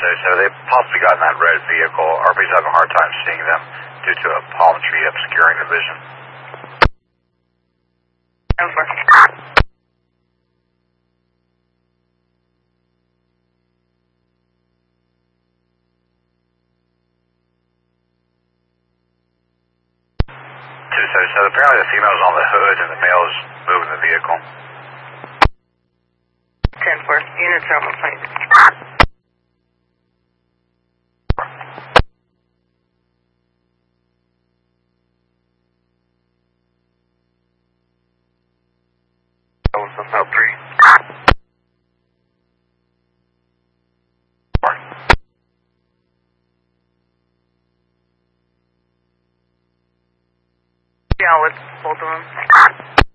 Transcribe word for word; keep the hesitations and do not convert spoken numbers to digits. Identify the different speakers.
Speaker 1: So, so they possibly got in that red vehicle. R P's having a hard time seeing them due to a palm tree obscuring the vision.
Speaker 2: Over.
Speaker 1: Two, so, so apparently the female's on the hood and the male's moving the vehicle.
Speaker 2: ten four. Units are on the plane.
Speaker 1: South three.
Speaker 2: Yeah, with both of them.